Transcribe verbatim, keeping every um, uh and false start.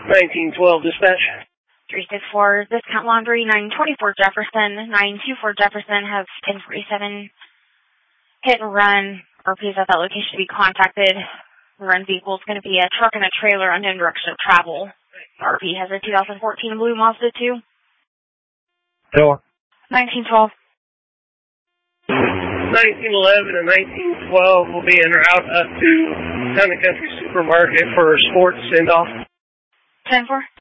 nineteen twelve dispatch. three six four, Discount Laundry, nine twenty-four Jefferson, nine two four Jefferson, have ten forty-seven hit and run. R P is at that location to be contacted. The run vehicle is going to be a truck and a trailer unknown direction of travel. R P has a two thousand fourteen blue Mazda two. Door. nineteen twelve. nineteen eleven and nineteen twelve will be en route up to Town and Country Supermarket for a sports send-off. ten four.